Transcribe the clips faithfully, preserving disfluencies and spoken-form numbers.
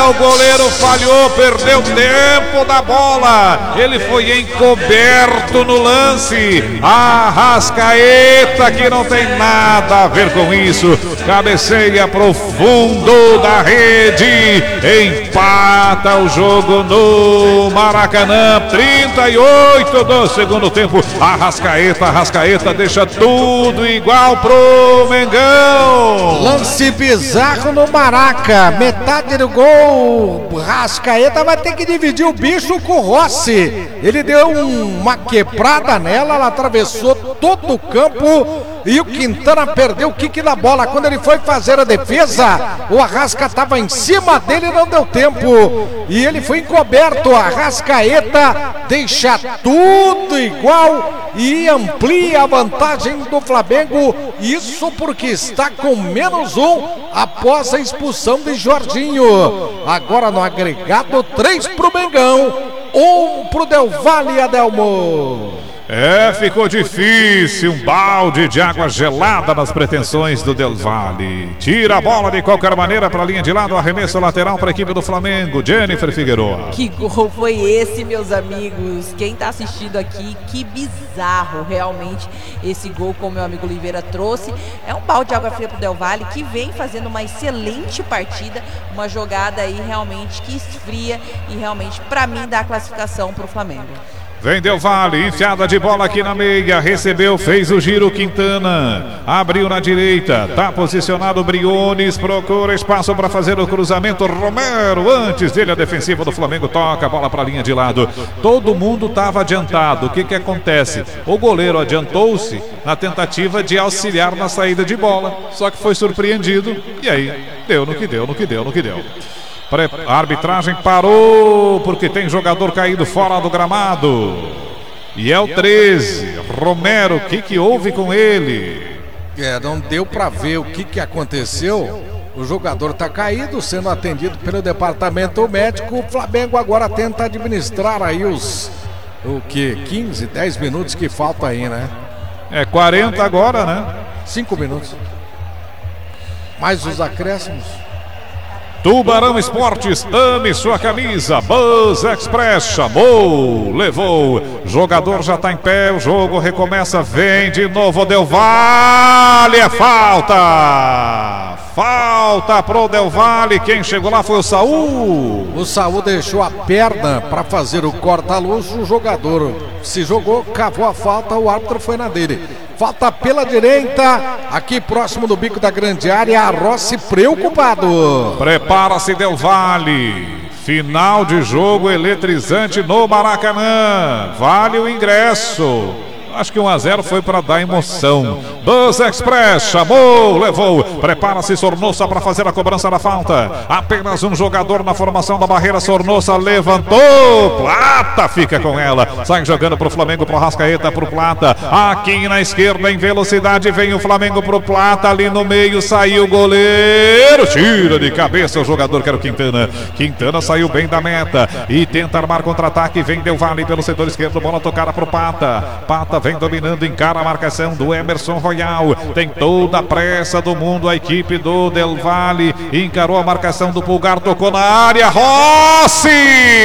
área, o goleiro falhou, perdeu tempo da bola. Ele foi encoberto no lance. Arrascaeta, que não tem nada a ver com isso, cabeceia pro fundo da rede, empata o jogo no Maracanã. Trinta e oito do segundo tempo. Arrascaeta, Arrascaeta deixa tudo igual pro Mengão. Lance bizarro no Maraca, metade do gol. Arrascaeta vai ter que dividir o bicho com o Rossi. Ele deu um, uma quebrada nela, ela atravessou todo o campo e o Quintana perdeu o kick da bola. Quando ele foi fazer a defesa, o Arrasca estava em cima dele e não deu tempo. E ele foi encoberto. Arrascaeta deixa tudo igual e amplia a vantagem do Flamengo. Isso porque está com menos um após a expulsão de Jorginho. Agora no agregado, três pro Mengão, um pro Del Valle, Adelmo. É, ficou difícil, um balde de água gelada nas pretensões do Del Valle. Tira a bola de qualquer maneira para a linha de lado, arremesso lateral para a equipe do Flamengo. Jennifer Figueroa. Que gol foi esse, meus amigos? Quem está assistindo aqui, que bizarro realmente esse gol, como meu amigo Oliveira trouxe. É um balde de água fria para o Del Valle, que vem fazendo uma excelente partida, uma jogada aí realmente que esfria e realmente para mim dá a classificação para o Flamengo. Vem Del Valle, enfiada de bola aqui na meia, recebeu, fez o giro Quintana, abriu na direita, tá posicionado o Briones, procura espaço para fazer o cruzamento, Romero, antes dele a defensiva do Flamengo toca a bola para a linha de lado. Todo mundo estava adiantado. O que que acontece? O goleiro adiantou-se na tentativa de auxiliar na saída de bola, só que foi surpreendido e aí deu no que deu, no que deu, no que deu. A arbitragem parou porque tem jogador caído fora do gramado. E é o treze, Romero. O que que houve com ele? É, não deu para ver o que que aconteceu. O jogador está caído, sendo atendido pelo departamento médico. O Flamengo agora tenta administrar aí os o que quinze, dez minutos que falta aí, né? É quarenta agora, né? cinco minutos. Mais os acréscimos. Tubarão Esportes, ame sua camisa. Buzz Express chamou, levou. Jogador já está em pé, o jogo recomeça, vem de novo Del Valle, é falta. Falta pro Del Valle, quem chegou lá foi o Saul. O Saul deixou a perna para fazer o corta-luz, o jogador se jogou, cavou a falta, o árbitro foi na dele. Falta pela direita, aqui próximo do bico da grande área, a Rossi preocupado. Prepara-se Del Valle. Final de jogo eletrizante no Maracanã. Vale o ingresso. Acho que um a zero foi para dar emoção. Buzz Express chamou, levou. Prepara-se Sornosa para fazer a cobrança da falta. Apenas um jogador na formação da barreira. Sornosa levantou. Plata fica com ela. Sai jogando para o Flamengo, para o Arrascaeta, para o Plata. Aqui na esquerda em velocidade vem o Flamengo para o Plata. Ali no meio saiu o goleiro. Tira de cabeça o jogador que era o Quintana. Quintana saiu bem da meta e tenta armar contra-ataque. Vem Del Valle pelo setor esquerdo. Bola tocada para o Pata. Pata vem dominando, encara a marcação do Emerson Royal. Tem toda a pressa do mundo a equipe do Del Valle. Encarou a marcação do Pulgar, tocou na área. Rossi!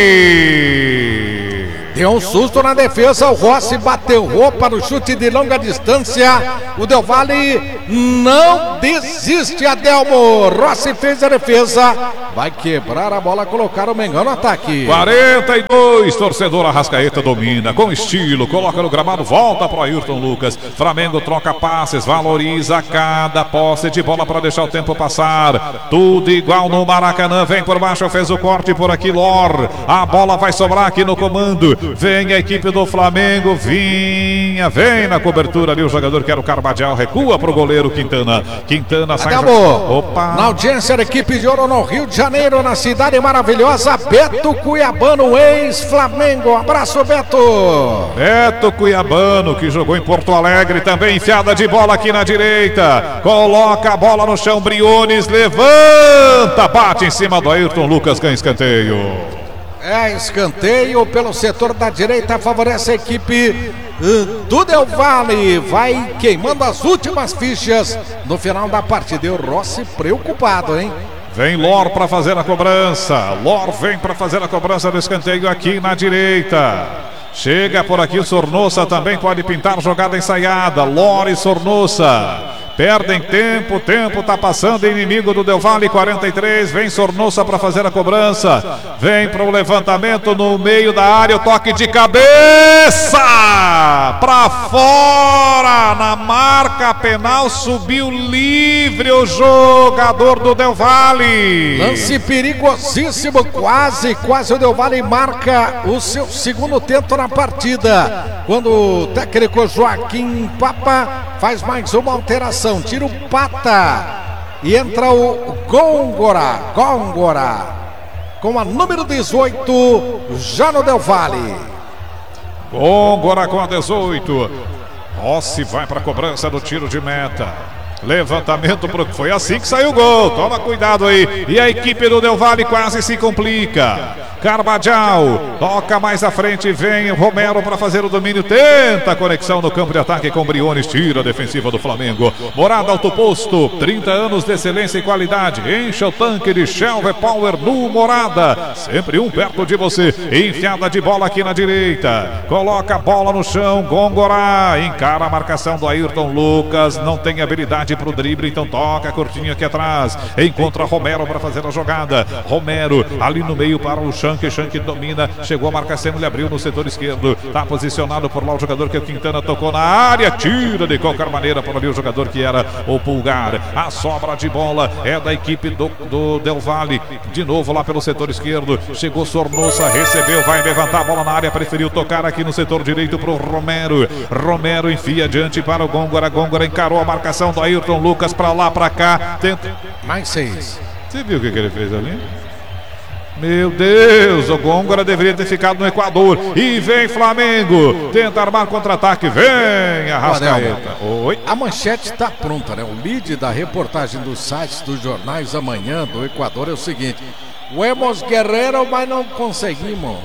Deu um susto na defesa, o Rossi bateu roupa no chute de longa distância. O Del Valle não desiste, Adelmo. Rossi fez a defesa, vai quebrar a bola, colocar o Mengão no ataque. quarenta e dois, torcedor Arrascaeta domina com estilo, coloca no gramado, volta para o Ayrton Lucas. Flamengo troca passes, valoriza cada posse de bola para deixar o tempo passar. Tudo igual no Maracanã, vem por baixo, fez o corte por aqui, Lor. A bola vai sobrar aqui no comando. Vem a equipe do Flamengo, vinha, vem na cobertura ali o jogador que era o Carbadial, recua pro goleiro Quintana. Quintana sai. Acabou. Opa. Na audiência da equipe de Ouro no Rio de Janeiro, na cidade maravilhosa, Beto Cuiabano, ex-Flamengo. Abraço, Beto. Beto Cuiabano, que jogou em Porto Alegre, também enfiada de bola aqui na direita. Coloca a bola no chão, Briones levanta, bate em cima do Ayrton Lucas, ganha escanteio. É, escanteio pelo setor da direita, favorece a equipe do Del Valle. Vai queimando as últimas fichas no final da partida. E o Rossi preocupado, hein? Vem Lor para fazer a cobrança. Lor vem para fazer a cobrança do escanteio aqui na direita. Chega por aqui o Sornosa, também pode pintar jogada ensaiada. Lor e Sornosa perdem tempo, tempo tá passando, inimigo do Del Valle, quarenta e três, vem Sornosa para fazer a cobrança, vem para o levantamento no meio da área, o toque de cabeça, para fora, na marca penal, subiu livre o jogador do Del Valle. Lance perigosíssimo, quase, quase o Del Valle marca o seu segundo tento na partida, quando o técnico Joaquim Papa faz mais uma alteração. Tira o Pata e entra o Góngora, Góngora com a número dezoito, já no Del Valle. Góngora com a dezoito. Rossi vai para a cobrança do tiro de meta. Levantamento pro... Foi assim que saiu o gol. Toma cuidado aí. E a equipe do Del Valle quase se complica. Carvajal toca mais à frente. Vem o Romero para fazer o domínio. Tenta a conexão no campo de ataque com Briones. Tira a defensiva do Flamengo. Morada Alto Posto. trinta anos de excelência e qualidade. Encha o tanque de Shell V-Power no Morada. Sempre um perto de você. Enfiada de bola aqui na direita. Coloca a bola no chão. Góngora encara a marcação do Ayrton Lucas. Não tem habilidade para o drible, então toca curtinho aqui atrás, encontra Romero para fazer a jogada, Romero ali no meio para o Shank, Shank domina, chegou a marcação, ele abriu no setor esquerdo, está posicionado por lá o jogador que é o Quintana, tocou na área, tira de qualquer maneira por ali o jogador que era o Pulgar, a sobra de bola é da equipe do, do Del Valle, de novo lá pelo setor esquerdo, chegou Sornosa, recebeu, vai levantar a bola na área, preferiu tocar aqui no setor direito para o Romero, Romero enfia adiante para o Góngora, Góngora encarou a marcação do Ayrton Lucas para lá, para cá, tenta... mais seis. Você viu o que, que ele fez ali? Meu Deus, o Góngora deveria ter ficado no Equador. E vem Flamengo, tenta armar contra-ataque, vem Arrascaeta. Oi. A manchete está pronta, né? O lead da reportagem dos sites dos jornais amanhã do Equador é o seguinte: Huemos Guerreiro, mas não conseguimos.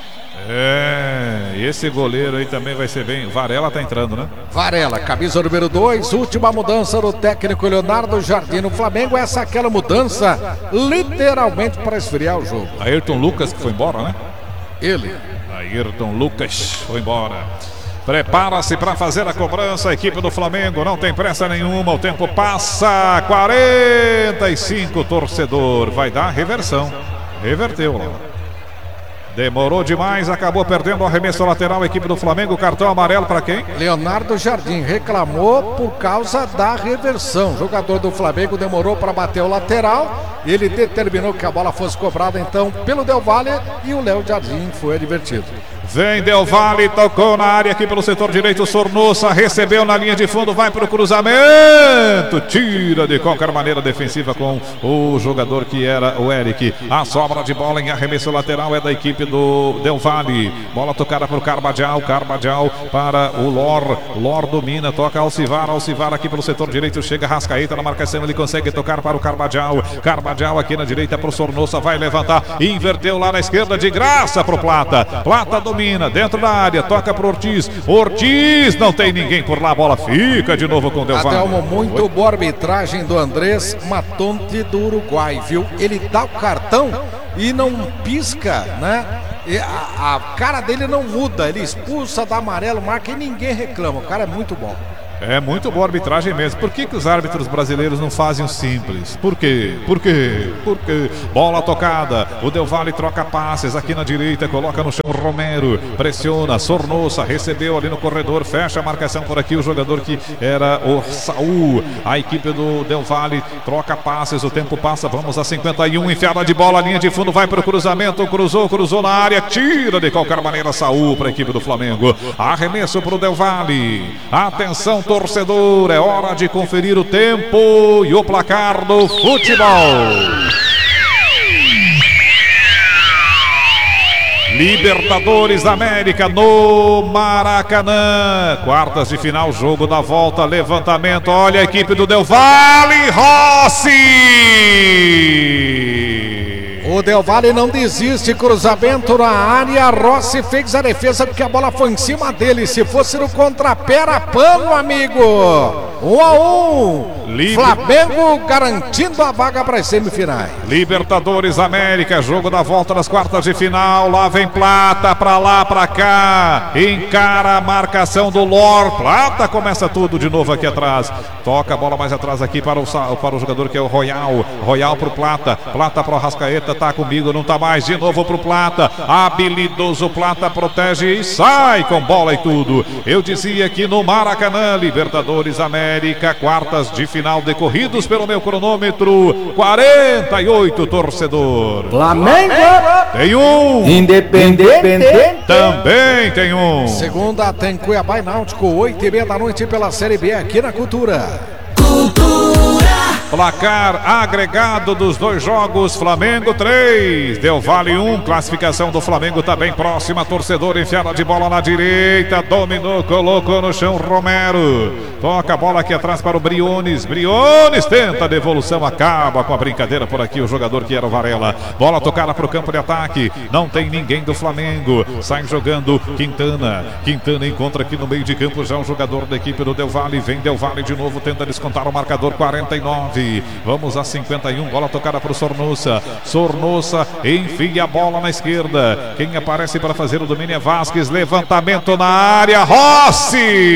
É, e esse goleiro aí também vai ser bem. Varela tá entrando, né? Varela, camisa número dois, última mudança do técnico Leonardo Jardim no Flamengo. Essa é aquela mudança literalmente para esfriar o jogo. Ayrton Lucas que foi embora, né? Ele. Ayrton Lucas foi embora. Prepara-se para fazer a cobrança. A equipe do Flamengo não tem pressa nenhuma. O tempo passa. quarenta e cinco, torcedor. Vai dar reversão. Reverteu lá. Demorou demais, acabou perdendo o arremesso lateral. A equipe do Flamengo, cartão amarelo para quem? Leonardo Jardim reclamou por causa da reversão. O jogador do Flamengo demorou para bater o lateral. Ele determinou que a bola fosse cobrada então pelo Del Valle e o Léo Jardim foi advertido. Vem Del Valle, tocou na área aqui pelo setor direito, Sornosa recebeu na linha de fundo, vai para o cruzamento, tira de qualquer maneira defensiva com o jogador que era o Eric. A sobra de bola em arremesso lateral é da equipe do Del Valle. Bola tocada para o Carvajal, Carvajal para o Lor, Lor domina, toca Alcivar, Alcivar aqui pelo setor direito, chega Rascaeta na marcação, ele consegue tocar para o Carvajal, Carvajal aqui na direita para o Sornosa, vai levantar, inverteu lá na esquerda de graça para o Plata, Plata domina. Dentro da área, toca para Ortiz. Ortiz, não tem ninguém por lá. A bola fica de novo com o Del Valle. Adelmo, muito boa arbitragem do Andrés Matonte do Uruguai, viu? Ele dá o cartão e não pisca, né? E a, a cara dele não muda. Ele expulsa, dá amarelo, marca e ninguém reclama. O cara é muito bom. É muito boa arbitragem mesmo. Por que que os árbitros brasileiros não fazem o simples? Por quê? Por quê? Por quê? Bola tocada. O Del Valle troca passes aqui na direita. Coloca no chão Romero. Pressiona. Sornosa recebeu ali no corredor. Fecha a marcação por aqui. O jogador que era o Saul. A equipe do Del Valle troca passes. O tempo passa. Vamos a cinquenta e um. Enfiada de bola. Linha de fundo. Vai para o cruzamento. Cruzou. Cruzou na área. Tira de qualquer maneira Saul para a equipe do Flamengo. Arremesso para o Del Valle. Atenção, torcedor, é hora de conferir o tempo e o placar do futebol. Libertadores da América no Maracanã, quartas de final, jogo da volta, levantamento, olha a equipe do Del Valle, Rossi! O Del Valle não desiste, cruzamento na área, Rossi fez a defesa porque a bola foi em cima dele, se fosse no contrapé era pano, amigo. Um a um, Liber... Flamengo garantindo a vaga para as semifinais. Libertadores América, jogo da volta das quartas de final. Lá vem Plata, pra lá, pra cá. Encara a marcação do Lor. Plata começa tudo de novo aqui atrás. Toca a bola mais atrás aqui para o, para o jogador que é o Royal. Royal pro Plata. Plata pro Arrascaeta, tá comigo, não tá mais. De novo pro Plata. Habilidoso Plata, protege e sai com bola e tudo. Eu dizia que no Maracanã, Libertadores América, quartas de final decorridos pelo meu cronômetro. quarenta e oito, torcedor. Flamengo tem um. Independente também tem um. Segunda tem Cuiabá e Náutico, oito e meia da noite pela Série B aqui na Cultura. Placar agregado dos dois jogos, Flamengo três, Del Valle um, classificação do Flamengo está bem próxima, torcedor enfiada de bola na direita, dominou, colocou no chão Romero, toca a bola aqui atrás para o Briones, Briones tenta a devolução, acaba com a brincadeira por aqui o jogador que era o Varela, bola tocada para o campo de ataque, não tem ninguém do Flamengo, sai jogando Quintana, Quintana encontra aqui no meio de campo já um jogador da equipe do Del Valle, vem Del Valle de novo, tenta descontar o marcador, quarenta e nove. Vamos a cinquenta e um, bola tocada para o Sornosa. Sornosa enfia a bola na esquerda. Quem aparece para fazer o domínio é Vasquez. Levantamento na área, Rossi!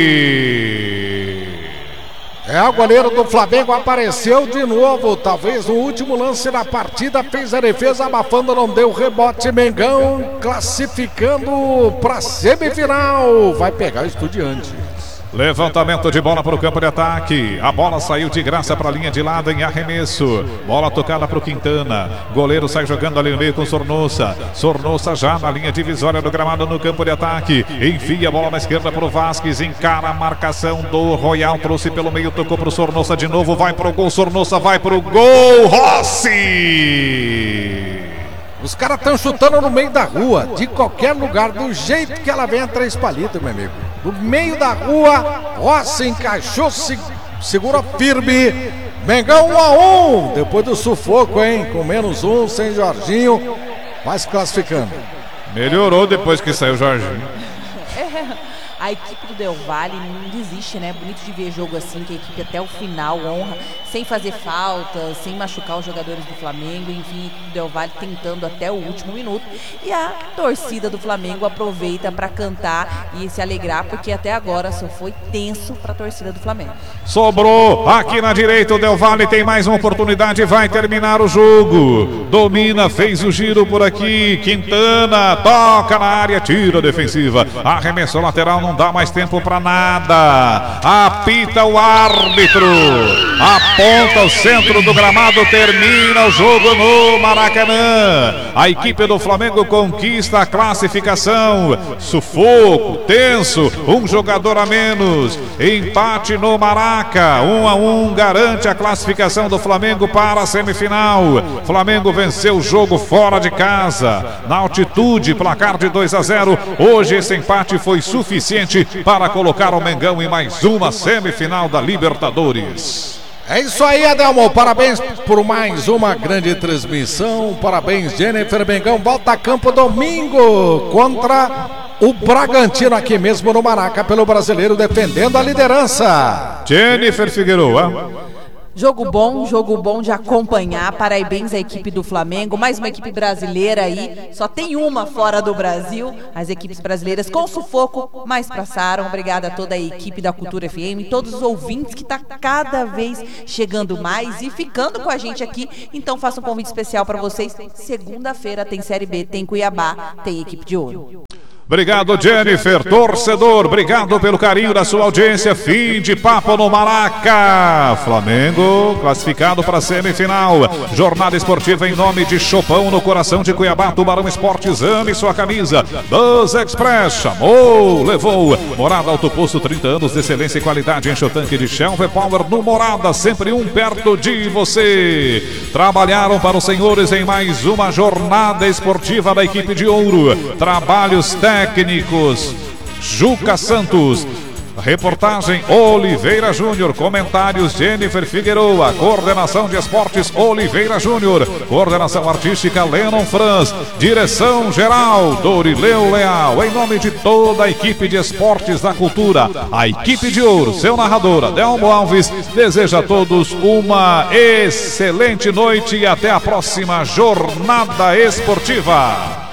É, o goleiro do Flamengo apareceu de novo. Talvez no último lance da partida fez a defesa, abafando, não deu rebote. Mengão classificando para semifinal. Vai pegar o Estudiantes. Levantamento de bola para o campo de ataque. A bola saiu de graça para a linha de lado em arremesso. Bola tocada para o Quintana. Goleiro sai jogando ali no meio com Sornosa. Sornosa já na linha divisória do gramado no campo de ataque. Enfia a bola na esquerda para o Vasquez. Encara a marcação do Royal. Trouxe pelo meio, tocou para o Sornosa de novo. Vai para o gol. Sornosa vai para o gol. Rossi! Os caras estão chutando no meio da rua, de qualquer lugar, do jeito que ela vem a três palitos, meu amigo. No meio da rua, Rossi encaixou, se, segura firme. Mengão um a um, depois do sufoco, hein? Com menos um, sem Jorginho, vai se classificando. Melhorou depois que saiu o Jorginho. A equipe do Del Valle não desiste, né? Bonito de ver jogo assim, que a equipe até o final honra, sem fazer falta, sem machucar os jogadores do Flamengo. Enfim, a equipe do Del Valle tentando até o último minuto. E a torcida do Flamengo aproveita para cantar e se alegrar, porque até agora só foi tenso para a torcida do Flamengo. Sobrou aqui na direita, o Del Valle tem mais uma oportunidade, vai terminar o jogo. Domina, fez o giro por aqui. Quintana toca na área, tira a defensiva. Arremessou lateral, não dá mais tempo para nada. Apita o árbitro. Aponta o centro do gramado, termina o jogo no Maracanã. A equipe do Flamengo conquista a classificação. Sufoco, tenso, um jogador a menos. Empate no Maraca, um a um, garante a classificação do Flamengo para a semifinal. Flamengo venceu o jogo fora de casa, na altitude, placar de dois a zero. Hoje esse empate foi suficiente para colocar o Mengão em mais uma semifinal da Libertadores. É isso aí, Adelmo, parabéns por mais uma grande transmissão, parabéns, Jennifer. Mengão volta a campo domingo contra o Bragantino, aqui mesmo no Maraca, pelo Brasileiro, defendendo a liderança. Jennifer Figueroa. Jogo bom, jogo bom de acompanhar. Parabéns à equipe do Flamengo, mais uma equipe brasileira aí. Só tem uma fora do Brasil. As equipes brasileiras com sufoco, mas passaram. Obrigada a toda a equipe da Cultura F M, todos os ouvintes que tá cada vez chegando mais e ficando com a gente aqui. Então faço um convite especial para vocês. Segunda-feira tem Série B, tem Cuiabá, tem equipe de ouro. Obrigado, Jennifer, torcedor, obrigado pelo carinho da sua audiência. Fim de papo no Maraca. Flamengo classificado para a semifinal. Jornada esportiva em nome de Chopão, no coração de Cuiabá. Tubarão Esportes, ame sua camisa. Bus Express, chamou, levou. Morada Auto Posto, trinta anos de excelência e qualidade. Enche o tanque de Shell V-Power no Morada, sempre um perto de você. Trabalharam para os senhores em mais uma jornada esportiva da equipe de ouro. Trabalhos técnicos técnicos, Juca Santos, Reportagem Oliveira Júnior. Comentários Jennifer Figueroa. Coordenação de esportes Oliveira Júnior. Coordenação artística Lennon Franz. Direção geral Dorileu Leal. Em nome de toda a equipe de esportes da cultura, a equipe de ouro, seu narrador Adelmo Alves, deseja a todos uma excelente noite e até a próxima jornada esportiva.